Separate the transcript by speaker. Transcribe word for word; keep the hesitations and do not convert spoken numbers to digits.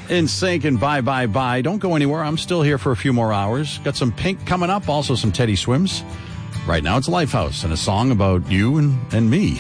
Speaker 1: In Sync and Bye Bye Bye. Don't go anywhere. I'm still here for a few more hours. Got some Pink coming up, also some Teddy Swims. Right now it's Lifehouse and a song about you and, and me.